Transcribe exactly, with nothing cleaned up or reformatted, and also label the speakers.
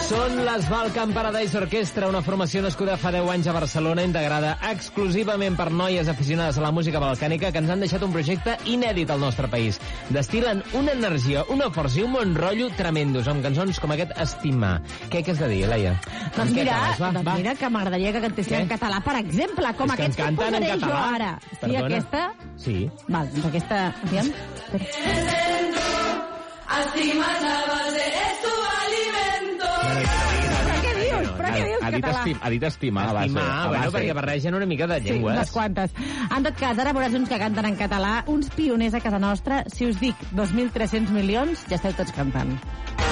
Speaker 1: Són les Balkan Paradise Orchestra, una formació nascuda fa deu anys a Barcelona, integrada exclusivament per noies aficionades a la música balcànica que ens han deixat un projecte inèdit al nostre país. Destilen una energia, una força i un bon rotllo tremendos, amb cançons com aquest Estimar. Què, què has de dir, Laia?
Speaker 2: Doncs mira, doncs mira que m'agradaria que cantessin en català, per exemple, com
Speaker 1: és que
Speaker 2: aquests que em posaré jo ara. Sí,
Speaker 1: Perdona?
Speaker 2: aquesta?
Speaker 1: Sí.
Speaker 2: Val, doncs aquesta... Aviam.
Speaker 3: Estimas la base, és tu alimento.
Speaker 2: Però què dius? Però què dius,
Speaker 4: Ha dit,
Speaker 2: català?
Speaker 4: estim, ha dit estimar, a base.
Speaker 1: Estimar,
Speaker 4: a
Speaker 1: bueno,
Speaker 4: base.
Speaker 1: perquè barregen una mica de
Speaker 2: Sí,
Speaker 1: llengües.
Speaker 2: unes quantes. En tot cas, ara veuràs uns que canten en català, uns pioners a casa nostra. Si us dic dos mil tres-cents milions, ja esteu tots cantant.